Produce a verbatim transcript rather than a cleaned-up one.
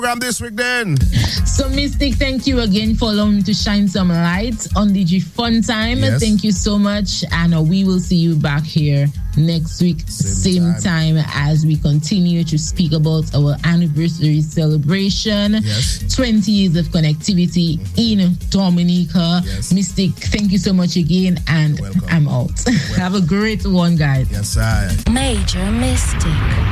program this week then. So, Mystic, thank you again for allowing me to shine some light on D J Fun Time. Yes. Thank you so much. And uh, we will see you back here next week, same, same time. time as we continue to speak about our anniversary celebration. Yes. twenty years of connectivity in Dominica. Yes. Mystic, thank you so much again. And I'm out. Have a great one, guys. Yes, I. Major Mystic.